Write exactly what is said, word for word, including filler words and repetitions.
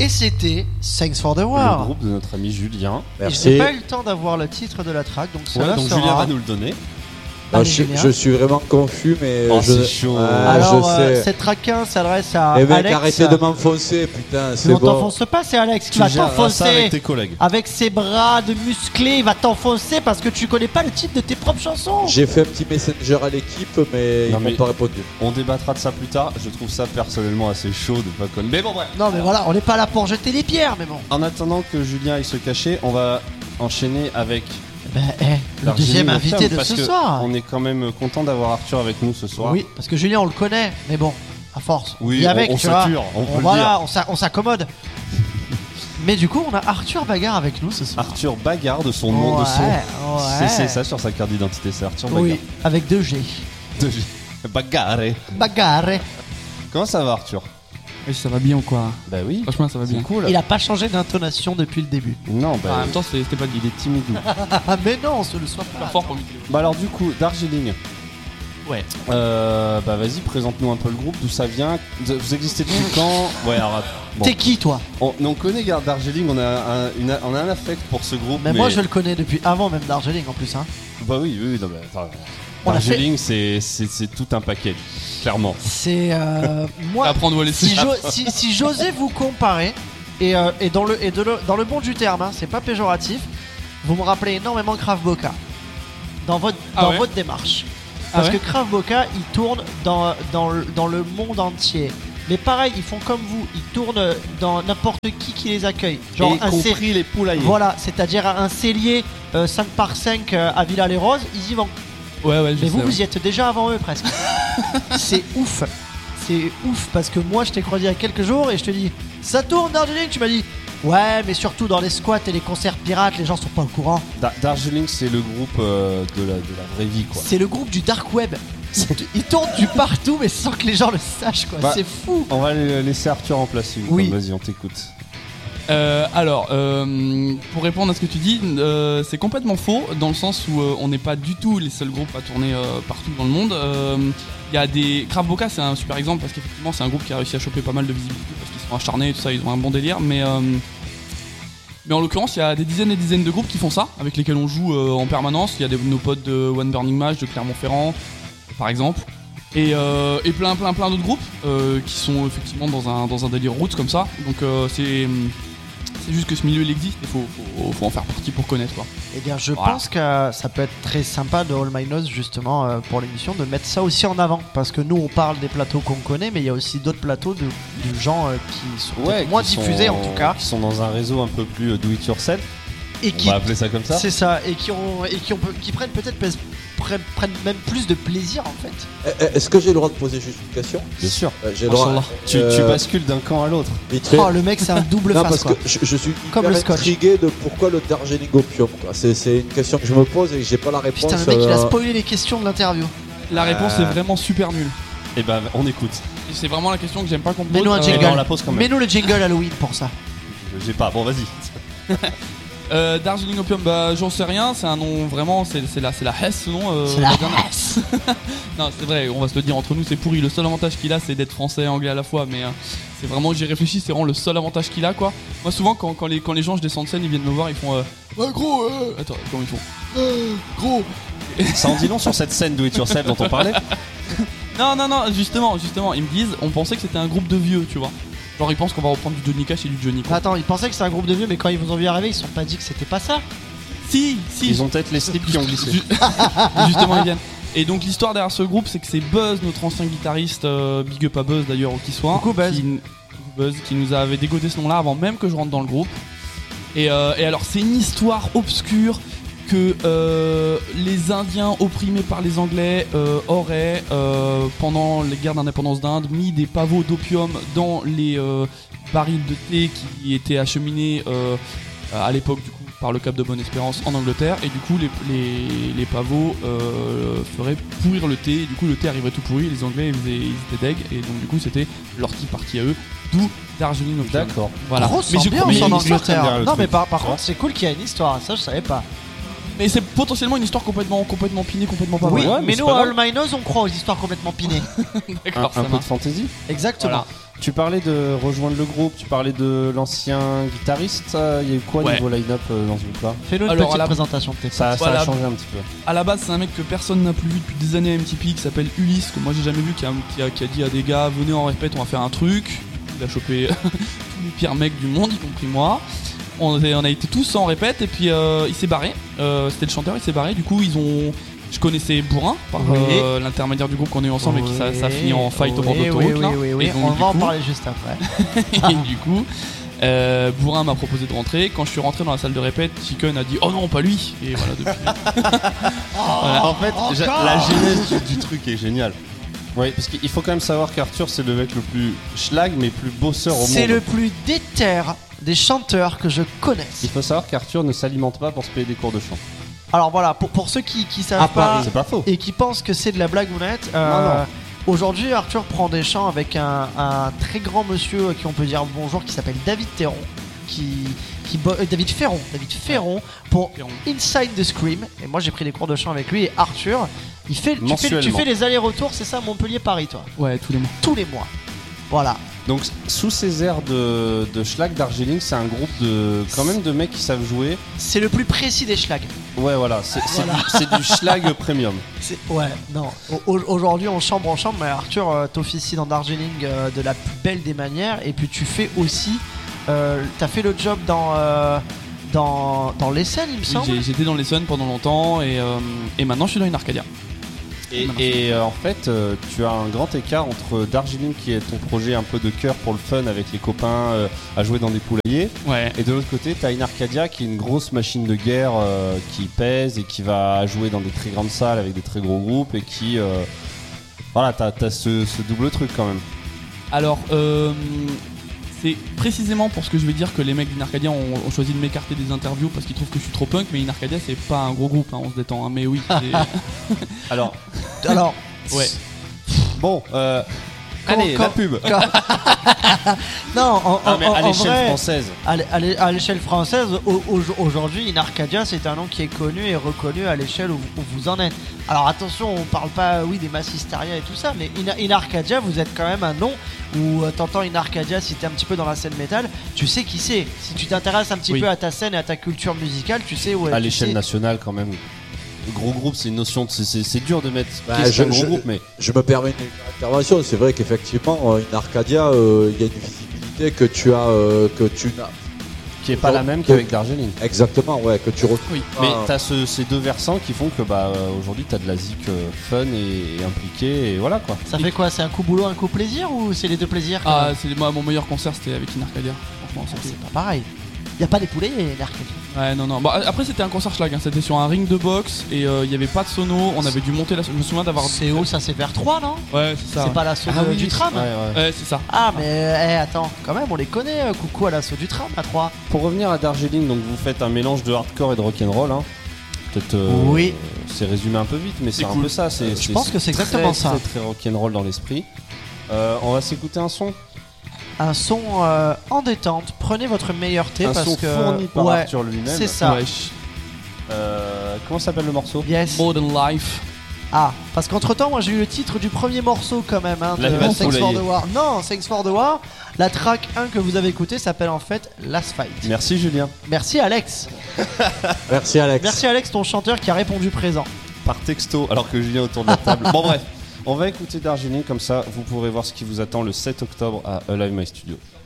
Et c'était Thanks for the Le War. groupe de notre ami Julien. Merci. Et j'ai pas eu le temps d'avoir le titre de la track, donc ça ouais, là donc sera... Julien va nous le donner. Non, je, je suis vraiment confus, mais oh, je, c'est chaud. Ah, Alors, je euh, sais. cette track un s'adresse à Eh mec, Alex. arrêtez de m'enfoncer, putain, c'est bon. bon. On t'enfonce pas, c'est Alex qui tu va gères t'enfoncer. ça avec tes collègues. Avec ses bras de musclés, il va t'enfoncer parce que tu connais pas le titre de tes propres chansons. J'ai fait un petit messenger à l'équipe, mais non, ils mais m'ont pas répondu. On débattra de ça plus tard. Je trouve ça personnellement assez chaud de pas connaître. Mais bon, bref. Non, mais voilà, on n'est pas là pour jeter des pierres, mais bon. En attendant que Julien aille se cacher, on va enchaîner avec. Ben, eh, le deuxième invité de ce soir. On est quand même content d'avoir Arthur avec nous ce soir. Oui, parce que Julien on le connaît, mais bon, à force. Oui, on, avec, on, on tu vois, sature, on, on peut voilà, le dire. on s'accommode. Mais du coup, on a Arthur Bagarre avec nous ce soir. Arthur Bagarre de son nom, ouais, de son. Ouais. C'est ça sur sa carte d'identité, c'est Arthur Bagarre. Oui, avec deux G. Deux G. Bagarre. Bagarre. Comment ça va, Arthur? Oui, ça va bien ou quoi? Bah oui. Franchement, ça va bien. Cool. Il a pas changé d'intonation depuis le début. Non, bah. Ah, en même temps, c'était pas il est timide. Mais non, on se le soit pas. Fort pour bah alors du coup, Darjeeling. Ouais. Euh, bah vas-y, présente-nous un peu le groupe, d'où ça vient. Vous existez depuis quand? Ouais, alors. Bon. T'es qui toi? On, on connaît Darjeeling, on a un, une, on a un affect pour ce groupe. Mais, mais moi je le connais depuis avant même Darjeeling en plus hein. Bah oui, oui, non, mais attends. On Darjeeling, fait... c'est, c'est, c'est tout un package, clairement. C'est euh, moi. Apprendre à laisser. Si, jo- si, si j'osais vous comparer et, euh, et dans le et de le, dans le bon du terme, hein, c'est pas péjoratif. Vous me rappelez énormément Krav Boka dans votre ah dans ouais votre démarche. Ah Parce ouais que Krav Boka, il tourne dans dans le, dans le monde entier. Mais pareil, ils font comme vous, ils tournent dans n'importe qui qui les accueille. Genre et un compris cé- les poulaillers. Voilà, c'est-à-dire un cellier euh, cinq par cinq euh, à Villa-les-Roses, ils y vont. Ouais, ouais, je Mais sais, vous, ouais. vous y êtes déjà avant eux presque. C'est ouf. C'est ouf parce que moi, je t'ai croisé il y a quelques jours et je te dis, ça tourne Darjeeling. Tu m'as dit, ouais, mais surtout dans les squats et les concerts pirates, les gens sont pas au courant. Da- Darjeeling, c'est le groupe euh, de, la, de la vraie vie, quoi. C'est le groupe du dark web. Ils tournent du partout, mais sans que les gens le sachent, quoi. Bah, c'est fou. On va laisser Arthur en place. Oui. Vas-y, on t'écoute. Euh, alors, euh, pour répondre à ce que tu dis, euh, c'est complètement faux dans le sens où euh, on n'est pas du tout les seuls groupes à tourner euh, partout dans le monde. Il y a des Krav Boka, c'est un super exemple parce qu'effectivement c'est un groupe qui a réussi à choper pas mal de visibilité parce qu'ils sont acharnés et tout ça, ils ont un bon délire. Mais euh, mais en l'occurrence, il y a des dizaines et des dizaines de groupes qui font ça, avec lesquels on joue euh, en permanence. Il y a des, nos potes de One Burning Match, de Clermont-Ferrand, par exemple. Et, euh, et plein plein plein d'autres groupes euh, qui sont effectivement dans un, dans un délire roots comme ça. Donc euh, c'est, c'est juste que ce milieu il existe, il faut, faut, faut en faire partie pour connaître quoi. Eh bien, je Voilà. pense que ça peut être très sympa de All My Nose justement euh, pour l'émission de mettre ça aussi en avant parce que nous on parle des plateaux qu'on connaît, mais il y a aussi d'autres plateaux de, de gens euh, qui sont Ouais, peut-être moins qui diffusés sont- en tout cas Qui sont dans un réseau un peu plus euh, do it yourself. et On qui va appeler ça comme ça. c'est ça et qui ont et qui ont qui prennent peut-être pres- prennent, prennent même plus de plaisir en fait. Eh, Est-ce que j'ai le droit de poser juste une question? Bien sûr. Euh, J'ai le droit. Inch'Allah. Tu, Euh, tu bascules d'un camp à l'autre. vite fait. Oh le mec c'est un double Non, face parce quoi. que je, je suis Comme hyper le scotch. intrigué de pourquoi le Darjeeling Opium. quoi. C'est, c'est une question que je me pose et que j'ai pas la réponse. Putain le mec il a euh, spoilé les questions de l'interview. La réponse Euh. est vraiment super nulle. Et ben, on écoute. Et c'est vraiment la question que j'aime pas qu'on me pose. Mets-nous un Euh, jingle. ben, on la pose quand même. Mets-nous le jingle Halloween pour ça. J'ai pas. Bon, vas-y. Euh, Darjeeling Opium, bah j'en sais rien, c'est un nom vraiment, c'est, c'est la, c'est la Hesse ce nom. euh, C'est la dernière- Hesse. Non, c'est vrai, on va se le dire entre nous, c'est pourri. Le seul avantage qu'il a, c'est d'être français et anglais à la fois. Mais euh, c'est vraiment, j'y réfléchis, c'est vraiment le seul avantage qu'il a, quoi. Moi, souvent, quand, quand, les, quand les gens, je descends de scène, ils viennent me voir, ils font euh, ouais, gros, euh... attends, comment ils font euh, gros. Ça en dit long sur cette scène do it yourself dont on parlait. Non, non, non, justement, justement, ils me disent, on pensait que c'était un groupe de vieux, tu vois. Genre, ils pensent qu'on va reprendre du Johnny Cash et du Johnny, quoi. Attends, ils pensaient que c'était un groupe de vieux, mais quand ils vous ont vu arriver, ils se sont pas dit que c'était pas ça. Si, si. Ils ont peut-être les slips qui ont glissé. Ju- Justement, ils viennent. Et donc l'histoire derrière ce groupe, c'est que c'est Buzz, notre ancien guitariste, euh, big up à Buzz d'ailleurs, où qu'il soit, Coucou, Buzz. Qui, Buzz, qui nous avait dégodé ce nom-là avant même que je rentre dans le groupe. Et, euh, et alors c'est une histoire obscure que euh, les Indiens opprimés par les Anglais euh, auraient, euh, pendant les guerres d'indépendance d'Inde, mis des pavots d'opium dans les euh, barils de thé qui étaient acheminés euh, à l'époque du coup par le Cap de Bonne-Espérance en Angleterre, et du coup les, les, les pavots euh, feraient pourrir le thé, et du coup le thé arriverait tout pourri, les Anglais ils, faisaient, ils étaient deg, et donc du coup c'était leur tea party à eux, d'où Darjeeling Opium. D'accord. Voilà. Grosse mais je ambiance mais en une Angleterre. bien, le Non truc. mais par, par Tu contre c'est cool qu'il y a une histoire, ça je savais pas. mais c'est potentiellement une histoire complètement, complètement pinée, complètement pas Oui, vraie. ouais, mais mais c'est nous, pas à grave. All My Nose, on croit aux histoires complètement pinées. Un, D'accord, ça un peu de marche. fantaisie. Exactement. Voilà. Tu parlais de rejoindre le groupe, tu parlais de l'ancien guitariste. Il y a eu quoi Ouais. niveau line-up euh, dans ce groupe-là? Fais-nous une Alors, petite à la- présentation de tes Ça, ça Voilà. a changé un petit peu. À la base, c'est un mec que personne n'a plus vu depuis des années à M T P qui s'appelle Ulysse, que moi j'ai jamais vu, qui a, qui a- qui a dit à des gars venez en répète, on va faire un truc. Il a chopé tous les pires mecs du monde, y compris moi. On, est- on a été tous en répète et puis euh, il s'est barré. Euh, C'était le chanteur, il s'est barré. Du coup, ils ont. Je connaissais Bourrin par Oui. euh, l'intermédiaire du groupe qu'on est ensemble et qui ça, ça a fini en fight au bord oui, d'autoroute. oui, là. oui, oui, oui. Et donc, On du va en coup- parler juste après. Et du coup, euh, Bourrin m'a proposé de rentrer. Quand je suis rentré dans la salle de répète, Chicken a dit oh non, pas lui. Et voilà, depuis. Voilà. En fait, encore j'a- la genèse du, du truc est géniale. Oui, parce qu'il faut quand même savoir qu'Arthur, c'est le mec le plus schlag, mais plus bosseur au monde. C'est le plus déter des chanteurs que je connaisse. Il faut savoir qu'Arthur ne s'alimente pas pour se payer des cours de chant. Alors voilà, pour, pour ceux qui, qui savent À pas Paris. C'est pas faux. et qui pensent que c'est de la blagounette, euh, Non, non. aujourd'hui Arthur prend des chants avec un, un très grand monsieur à qui on peut dire bonjour qui s'appelle David Théron, qui, qui bo- euh, David Ferron, David Ferron pour Ferron. Inside the Scream. Et moi j'ai pris des cours de chant avec lui et Arthur, il fait, tu, fais, tu Mensuellement. fais les allers-retours, c'est ça, Montpellier-Paris toi, Ouais, tous les mois. tous les mois. Voilà. Donc, sous ces airs de, de schlag Darjeeling, c'est un groupe de quand même de mecs qui savent jouer. C'est le plus précis des schlags. Ouais, voilà, c'est c'est Voilà. du, c'est du schlag premium. C'est- Ouais, non. Au- au- Aujourd'hui, on chambre en chambre, mais Arthur, euh, t'officies dans Darjeeling euh, de la plus belle des manières. Et puis, tu fais aussi. Euh, T'as fait le job dans. euh, dans, dans l'Essonne, il me Oui, semble. j'ai- J'étais dans les Suns pendant longtemps et, euh, et maintenant je suis dans une Arcadia. Et, Maintenant, et, euh, en fait, euh, tu as un grand écart entre Darjeeling, qui est ton projet un peu de cœur pour le fun avec les copains euh, à jouer dans des poulaillers, Ouais. et de l'autre côté, tu as une Arcadia qui est une grosse machine de guerre euh, qui pèse et qui va jouer dans des très grandes salles avec des très gros groupes et qui. euh, voilà, t'as as ce, ce double truc quand même. Alors, euh, c'est précisément pour ce que je vais dire que les mecs d'Inarcadia ont, ont choisi de m'écarter des interviews parce qu'ils trouvent que je suis trop punk, mais Inarcadia c'est pas un gros groupe, hein, on se détend, hein, mais oui. c'est- Alors, Alors, ouais. bon, euh, Quand- allez, quand- la pub. non, en, Ah, en- mais en- à en l'échelle vrai, française. à l'é- à l'é- à l'échelle française, au- au- aujourd'hui, Inarcadia, c'est un nom qui est connu et reconnu à l'échelle où, où vous en êtes. Alors attention, on parle pas, oui, des Mass Hysteria et tout ça, mais Ina- Inarcadia, vous êtes quand même un nom où euh, t'entends Inarcadia, si t'es un petit peu dans la scène métal, tu sais qui c'est. Si tu t'intéresses un petit Oui. peu à ta scène et à ta culture musicale, tu sais où À tu l'échelle sais- nationale, quand même. Le gros groupe, c'est une notion. de- c'est- C'est c'est dur de mettre. Bah, Qu'est-ce je- qu'un gros je- groupe, mais. Je me permets une intervention. C'est vrai qu'effectivement, euh, une Arcadia, euh, il y a une visibilité que tu as, euh, que tu n'as. Qui est pas Donc, la même donc- qu'avec Darjeeling. Exactement, ouais, que tu retrouves. Oui. Mais Ah. t'as ce, ces deux versants qui font que bah euh, aujourd'hui t'as de la zik euh, fun et, et impliqué et voilà quoi. Ça fait quoi? C'est un coup boulot, un coup plaisir ou c'est les deux plaisirs quand Ah, même c'est moi mon meilleur concert c'était avec Inarcadia. Franchement, Ah, c'était. c'est pas pareil. Y a pas des poulets, Inarcadia. Ouais, non, non. Bah, après, c'était un concert schlag. Hein. C'était sur un ring de boxe et il y avait pas de sono. On avait dû monter la. Je me souviens d'avoir. C'est où ça? C'est vers trois, non? Ouais, c'est ça. C'est pas l'assaut Ah de- oui, du tram? Ouais, ouais. Ouais, c'est ça. Ah mais eh, attends, quand même on les connaît, euh, coucou à l'assaut du tram à trois. Pour revenir à Darjeeling, donc vous faites un mélange de hardcore et de rock'n'roll. Hein. Peut-être. euh, Oui. C'est résumé un peu vite, mais c'est C'est un cool. peu ça. c'est- Je pense que c'est exactement très, ça. Très très rock'n'roll dans l'esprit. Euh, on va s'écouter un son. Un son euh, en détente, prenez votre meilleur thé Un parce son que fourni par ouais, Arthur lui-même. c'est ça. Wesh. Euh, comment s'appelle le morceau? Yes. More Than Life. Ah, parce qu'entre temps, moi j'ai eu le titre du premier morceau quand même hein, de Là, il va te Thanks for poulailler. the War. Non, Thanks for the War. La track un que vous avez écouté s'appelle en fait Last Fight. Merci Julien. Merci Alex. Merci Alex. Merci Alex, ton chanteur qui a répondu présent. Par texto, alors que Julien autour de la table. Bon bref, on va écouter Darjeeling, comme ça vous pourrez voir ce qui vous attend le sept octobre à Alive My Studio.